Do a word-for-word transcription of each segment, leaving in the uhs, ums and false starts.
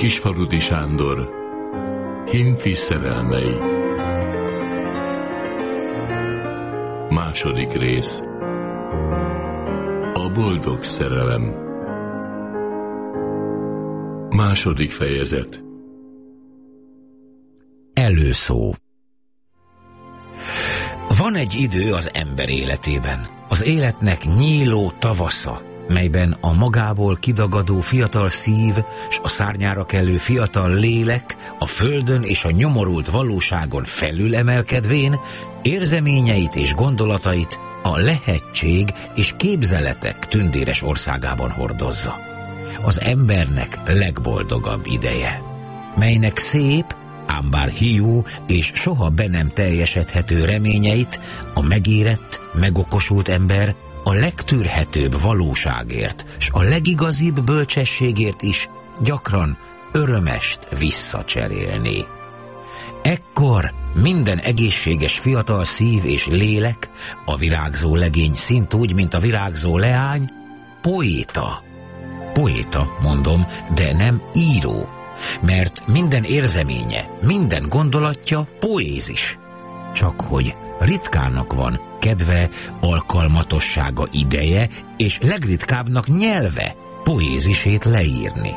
Kisfaludy Sándor, Himfi szerelmei. Második rész. A boldog szerelem. Második fejezet. Előszó. Van egy idő az ember életében, az életnek nyíló tavasza, melyben a magából kidagadó fiatal szív s a szárnyára kelő fiatal lélek a földön és a nyomorult valóságon felül emelkedvén érzeményeit és gondolatait a lehetség és képzeletek tündéres országában hordozza. Az embernek legboldogabb ideje, melynek szép, ám bár hiú és soha be nem teljesedhető reményeit a megérett, megokosult ember a legtűrhetőbb valóságért s a legigazibb bölcsességért is gyakran örömest visszacserélni. Ekkor minden egészséges fiatal szív és lélek, a virágzó legény szintúgy, mint a virágzó leány, poéta. Poéta, mondom, de nem író, mert minden érzeménye, minden gondolatja poézis. Csak hogy ritkának van kedve, alkalmatossága, ideje, és legritkábbnak nyelve poézisét leírni.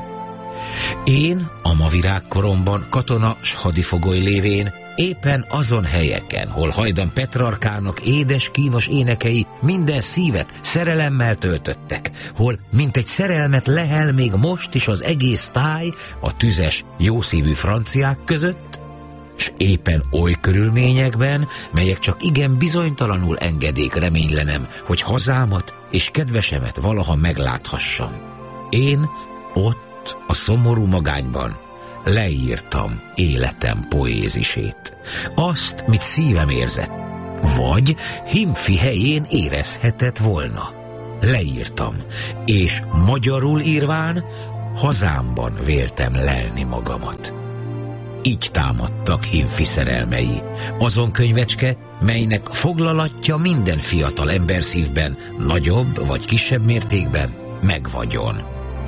Én, a ma virágkoromban katona s hadifogoly lévén, éppen azon helyeken, hol Hajdan Petrarkának édes, kínos énekei minden szívet szerelemmel töltöttek, hol mint egy szerelmet lehel még most is az egész táj a tüzes, jószívű franciák között, s éppen oly körülményekben, melyek csak igen bizonytalanul engedék reménylenem, hogy hazámat és kedvesemet valaha megláthassam. Én ott, a szomorú magányban leírtam életem poézisét, azt, mit szívem érzett, vagy Himfi helyén érezhetett volna. Leírtam, és magyarul írván hazámban véltem lelni magamat. Így támadtak Himfi szerelmei, azon könyvecske, melynek foglalatja minden fiatal ember szívben, nagyobb vagy kisebb mértékben megvagyon.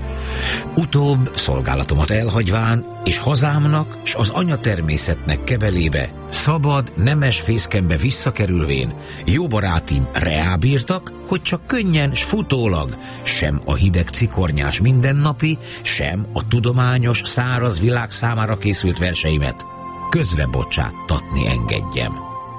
Utóbb szolgálatomat elhagyván, és hazámnak, s az anyatermészetnek kebelébe, szabad, nemes fészkembe visszakerülvén, jó barátim reábírtak, hogy csak könnyen s futólag, sem a hideg cikornyás mindennapi, sem a tudományos, száraz világ számára készült verseimet közre bocsáttatni engedjem.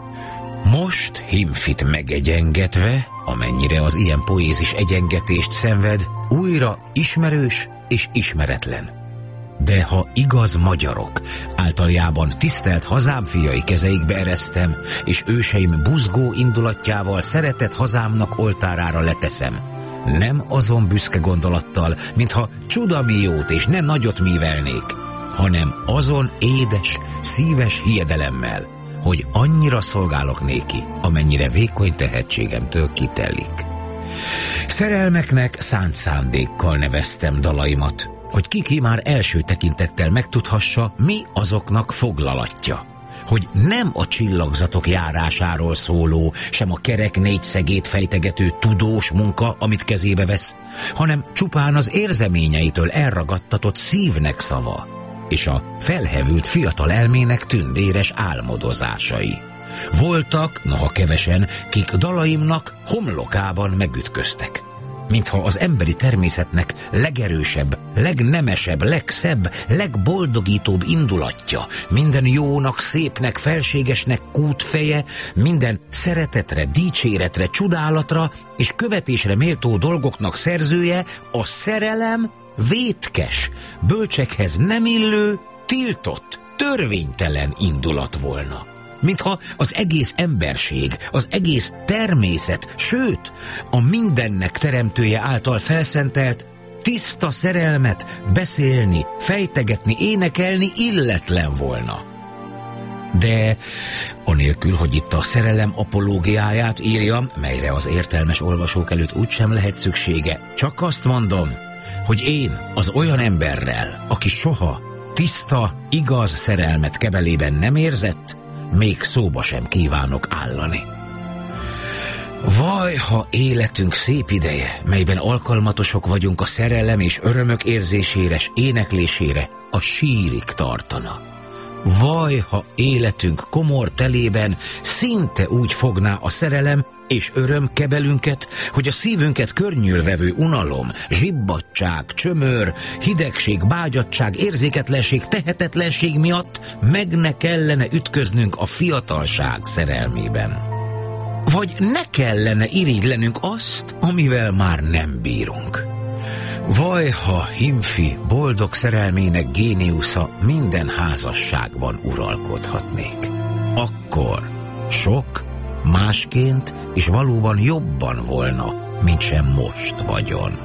Most Himfit megegyengetve, amennyire az ilyen poézis egyengetést szenved, újra ismerős és ismeretlen. De ha igaz magyarok, általjában tisztelt hazám fiai kezeikbe eresztem, és őseim buzgó indulatjával szeretett hazámnak oltárára leteszem, nem azon büszke gondolattal, mintha csuda mi jót és ne nagyot mívelnék, hanem azon édes, szíves hiedelemmel, hogy annyira szolgálok néki, amennyire vékony tehetségemtől kitelik. Szerelmeknek szánt szándékkal neveztem dalaimat, hogy ki-ki már első tekintettel megtudhassa, mi azoknak foglalatja. Hogy nem a csillagzatok járásáról szóló, sem a kerek négyszegét fejtegető tudós munka, amit kezébe vesz, hanem csupán az érzeményeitől elragadtatott szívnek szava, és a felhevült fiatal elmének tündéres álmodozásai. Voltak, noha kevesen, kik dalaimnak homlokában megütköztek. Mintha az emberi természetnek legerősebb, legnemesebb, legszebb, legboldogítóbb indulatja, minden jónak, szépnek, felségesnek kútfeje, minden szeretetre, dicséretre, csodálatra és követésre méltó dolgoknak szerzője, a szerelem vétkes, bölcsekhez nem illő, tiltott, törvénytelen indulat volna. Mintha az egész emberség, az egész természet, sőt, a mindennek teremtője által felszentelt, tiszta szerelmet beszélni, fejtegetni, énekelni illetlen volna. De anélkül, hogy itt a szerelem apológiáját írjam, melyre az értelmes olvasók előtt úgysem lehet szüksége, csak azt mondom, hogy én az olyan emberrel, aki soha tiszta, igaz szerelmet kebelében nem érzett, még szóba sem kívánok állani. Vaj, ha életünk szép ideje, melyben alkalmatosok vagyunk a szerelem és örömök érzésére s éneklésére, a sírig tartana. Vaj, ha életünk komor telében szinte úgy fogná a szerelem és öröm kebelünket, hogy a szívünket környülvevő unalom, zsibbadtság, csömör, hidegség, bágyadtság, érzéketlenség, tehetetlenség miatt meg ne kellene ütköznünk a fiatalság szerelmében. Vagy ne kellene irigylenünk azt, amivel már nem bírunk. Vaj, ha Himfi boldog szerelmének géniusza minden házasságban uralkodhatnék. Akkor sok, másként és valóban jobban volna, mint sem most vagyon.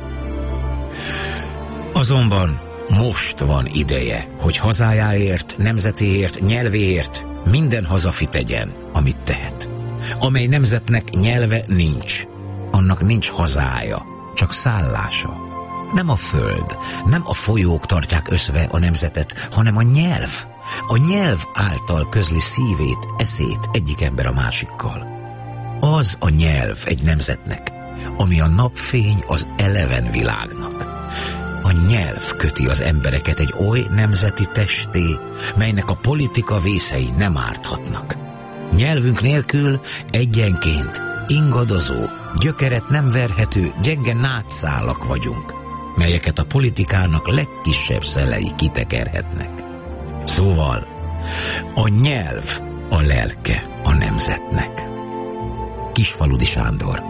Azonban most van ideje, hogy hazájáért, nemzetéért, nyelvéért minden hazafi tegyen, amit tehet. Amely nemzetnek nyelve nincs, annak nincs hazája, csak szállása. Nem a föld, nem a folyók tartják összve a nemzetet, hanem a nyelv. A nyelv által közli szívét, eszét egyik ember a másikkal. Az a nyelv egy nemzetnek, ami a napfény az eleven világnak. A nyelv köti az embereket egy oly nemzeti testé, melynek a politika vészei nem árthatnak. Nyelvünk nélkül egyenként ingadozó, gyökeret nem verhető, gyenge nátszálak vagyunk, melyeket a politikának legkisebb szelei kitekerhetnek. Szóval a nyelv a lelke a nemzetnek. Kisfaludy Sándor.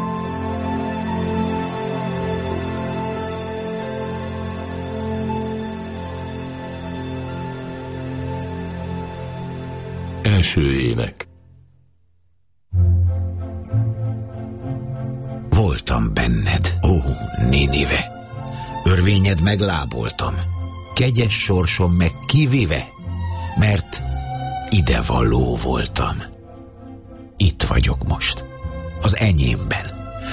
Első ének. Voltam benned, ó, Ninive, örvényed megláboltam, kegyes sorsom meg kivive, mert idevaló voltam. Itt vagyok most, az enyémben,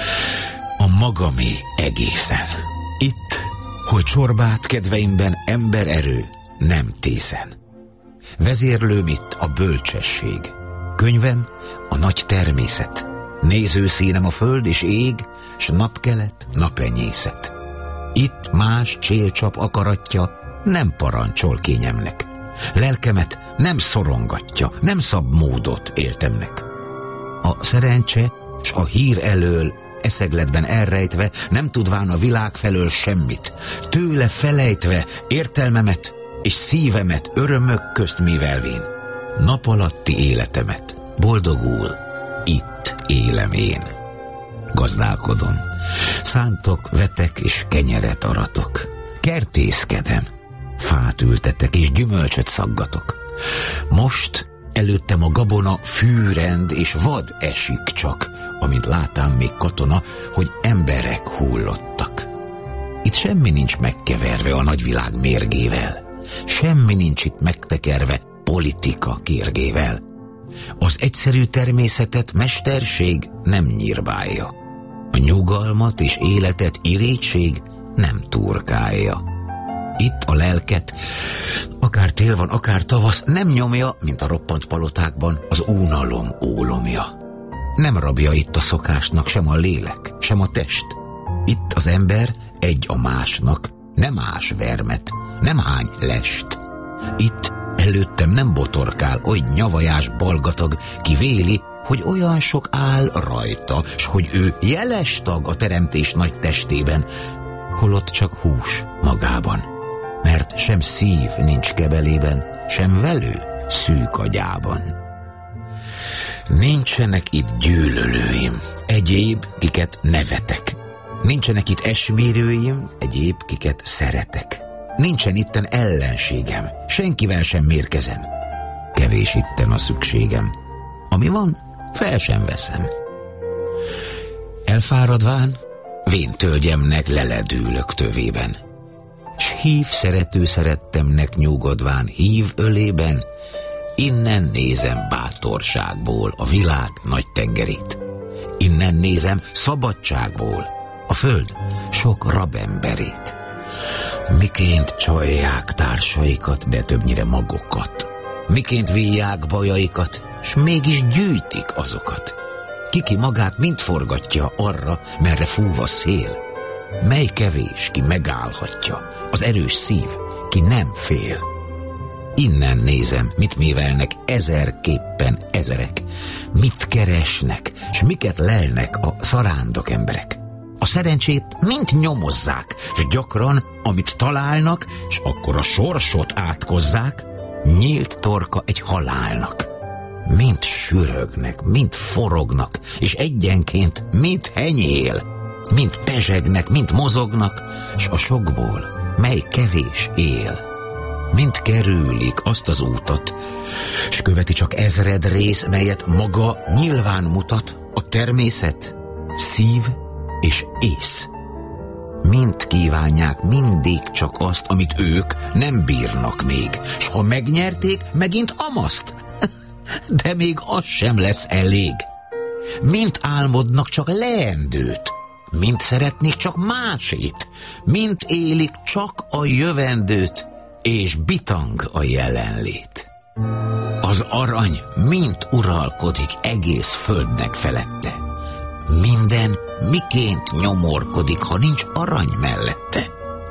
a magamé egészen. Itt, hogy csorbát kedveimben embererő nem tészen. Vezérlőm itt a bölcsesség, könyvem a nagy természet, nézőszínem a föld és ég, s napkelet, napenyészet. Itt más csélcsap akaratja nem parancsol kényemnek, lelkemet nem szorongatja, nem szab módot éltemnek. A szerencse s a hír elől eszegletben elrejtve, nem tudván a világ felől semmit, tőle felejtve értelmemet és szívemet örömök közt mivelvén, nap alatti életemet boldogul itt élem én. Gazdálkodom, szántok, vetek és kenyeret aratok, kertészkedem, fát ültetek és gyümölcsöt szaggatok. Most előttem a gabona fűrend és vad esik csak, amint látám még katona, hogy emberek hullottak. Itt semmi nincs megkeverve a nagyvilág mérgével, semmi nincs itt megtekerve politika kérgével. Az egyszerű természetet mesterség nem nyírbálja, a nyugalmat és életet irigység nem turkálja. Itt a lelket, akár tél van, akár tavasz, nem nyomja, mint a roppant palotákban, az unalom ólomja. Nem rabja itt a szokásnak sem a lélek, sem a test. Itt az ember egy a másnak, nem ás vermet, nem hány lest. Itt előttem nem botorkál oly nyavajás balgatag, ki véli, hogy olyan sok áll rajta, s hogy ő jeles tag a teremtés nagy testében, holott csak hús magában, mert sem szív nincs kebelében, sem velő szűk agyában. Nincsenek itt gyűlölőim, egyéb, kiket nevetek. Nincsenek itt esmérőim, egyéb, kiket szeretek. Nincsen itten ellenségem, senkivel sem mérkezem. Kevés itten a szükségem. Ami van, fel sem veszem. Elfáradván, vén tölgyemnek leledülök tövében. S hív szerető szerettemnek nyugodván hív ölében, innen nézem bátorságból a világ nagy tengerét. Innen nézem szabadságból a föld sok rabemberét. Miként csalják társaikat, de többnyire magukat. Miként víják bajaikat, s mégis gyűjtik azokat. Kiki magát mind forgatja arra, merre fúv a szél. Mely kevés, ki megállhatja, az erős szív, ki nem fél. Innen nézem, mit művelnek ezerképpen ezerek, mit keresnek, s miket lelnek a szarándok emberek. A szerencsét mind nyomozzák, s gyakran, amit találnak, s akkor a sorsot átkozzák, nyílt torka egy halálnak. Mind sürögnek, mind forognak, és egyenként mind henyél, mind pezsegnek, mind mozognak, s a sokból, mely kevés él. Mind kerülik azt az útat, s követi csak ezred rész, melyet maga nyilván mutat a természet, szív és ész. Mind kívánják mindig csak azt, amit ők nem bírnak még, s ha megnyerték, megint amaszt. De még az sem lesz elég. Mind álmodnak csak leendőt, mind szeretnék csak másét, mind élik csak a jövendőt, és bitang a jelenlét. Az arany mind uralkodik egész földnek felette. Minden miként nyomorkodik, ha nincs arany mellette.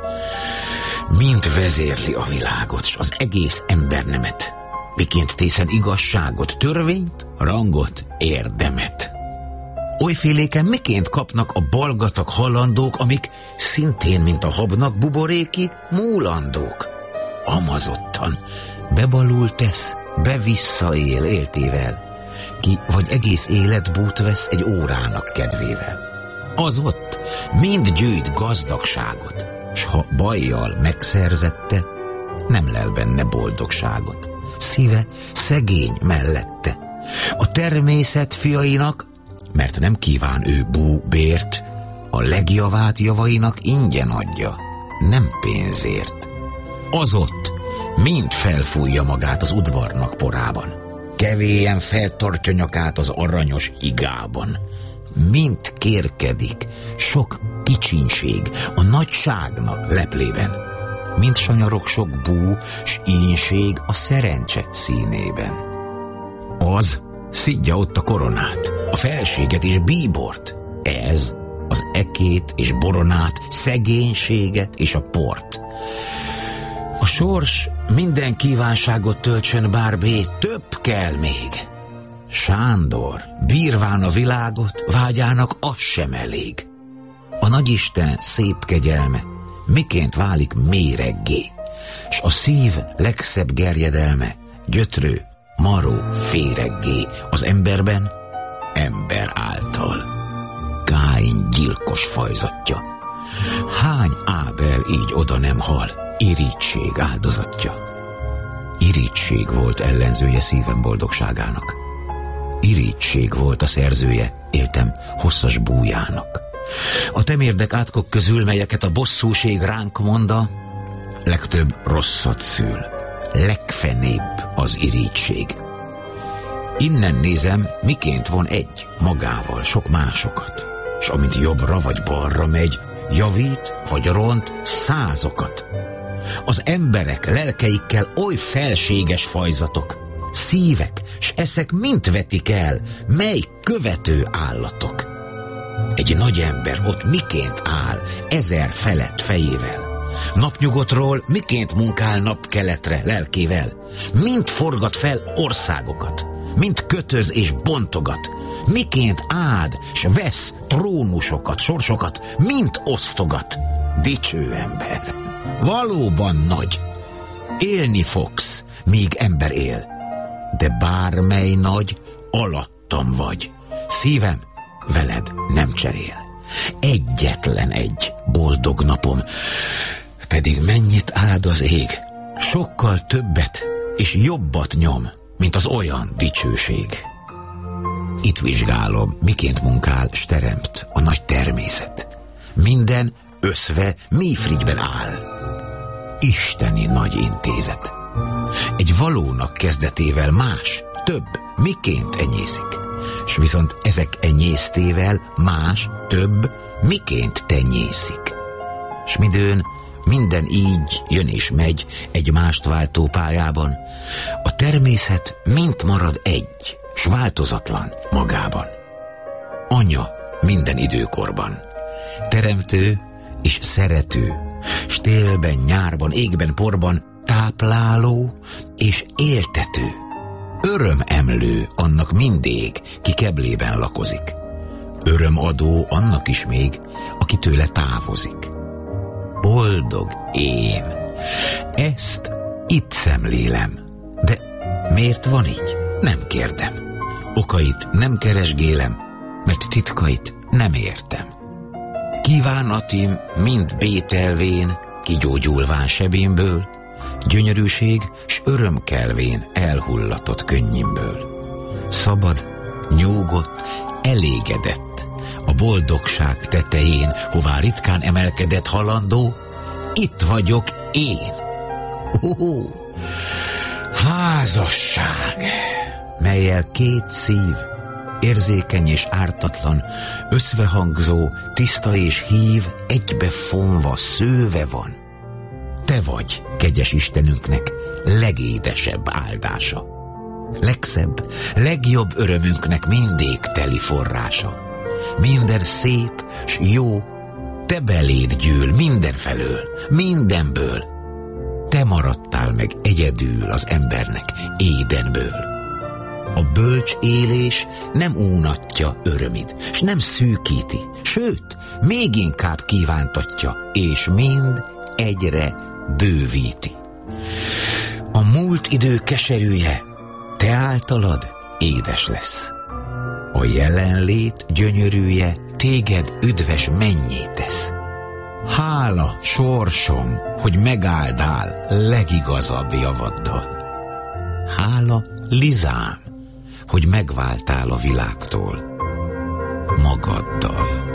Mind vezérli a világot, s az egész embernemet. Miként tészen igazságot, törvényt, rangot, érdemet. Olyféléken miként kapnak a balgatag halandók, amik szintén, mint a habnak buboréki, múlandók. Amazottan bebalul tesz, be-visszaél éltével, ki vagy egész életbút vesz egy órának kedvével. Az ott mind gyűjt gazdagságot, s ha bajjal megszerzette, nem lel benne boldogságot. Szíve szegény mellette. A természet fiainak, mert nem kíván ő búbért, a legjavát javainak ingyen adja, nem pénzért. Az ott mind felfújja magát az udvarnak porában, kevélyen feltartja nyakát az aranyos igában. Mind kérkedik sok kicsinség a nagyságnak leplében, mind sanyarok sok bú s ínség a szerencse színében. Az szidja ott a koronát, a felséget és bíbort, ez az ekét és boronát, szegénységet és a port. A sors minden kívánságot töltsön, bárbé, több kell még. Sándor, bírván a világot, vágyának az sem elég. A nagyisten szép kegyelme miként válik méreggé, s a szív legszebb gerjedelme gyötrő, maró féreggé az emberben, ember által. Káin gyilkos fajzatja, hány Ábel így oda nem hal, irigység áldozatja. Irigység volt ellenzője szívem boldogságának. Irigység volt a szerzője éltem hosszas bújának. A temérdek átkok közül, melyeket a bosszúség ránk monda, legtöbb rosszat szül, legfenébb az irigység. Innen nézem, miként von egy magával sok másokat, s amint jobbra vagy balra megy, javít vagy ront százokat. Az emberek lelkeikkel oly felséges fajzatok, szívek s eszek mind vetik el, mely követő állatok. Egy nagy ember ott miként áll ezer felett fejével, napnyugodtról miként munkál napkeletre lelkével, mind forgat fel országokat, mind kötöz és bontogat, miként áld s vesz trónusokat, sorsokat, mind osztogat. Dicső ember, valóban nagy, élni fogsz, míg ember él, de bármely nagy, alattam vagy, szívem veled nem cserél. Egyetlen egy boldog napom, pedig mennyit áld az ég, sokkal többet és jobbat nyom, mint az olyan dicsőség. Itt vizsgálom, miként munkál s teremt a nagy természet. Minden összve mífrigyben áll. Isteni nagy intézet. Egy valónak kezdetével más, több, miként enyészik, s viszont ezek enyésztével más, több, miként tenyészik. S midőn minden így jön és megy egymást váltó pályában, a természet mind marad egy, s változatlan magában. anya minden időkorban. Teremtő és szerető, s télben, nyárban, égben, porban tápláló és éltető. Örömemlő annak mindig, ki keblében lakozik. Örömadó annak is még, aki tőle távozik. Boldog én, ezt itt szemlélem, de miért van így? Nem kérdem. Okait nem keresgélem, mert titkait nem értem. Kívánatim mind bételvén, kigyógyulván sebémből, gyönyörűség s örömkelvén elhullatott könnyimből. Szabad, nyugodt, elégedett, a boldogság tetején, hová ritkán emelkedett halandó, itt vagyok én. Uh, házasság, mellyel két szív, érzékeny és ártatlan, összvehangzó, tiszta és hív, egybe fonva, szőve van. Te vagy, kegyes Istenünknek, legédesebb áldása. Legszebb, legjobb örömünknek mindig teli forrása. Minden szép s jó, te beléd gyűl mindenfelől, mindenből. Te maradtál meg egyedül az embernek Édenből. A bölcs élés nem únatja örömid, s nem szűkíti, sőt, még inkább kívántatja, és mind egyre bővíti. A múlt idő keserűje te általad édes lesz. A jelenlét gyönyörűje téged üdves mennyé tesz. Hála, sorsom, hogy megáldál legigazabb javaddal. Hála, Lizám, hogy megváltál a világtól magaddal.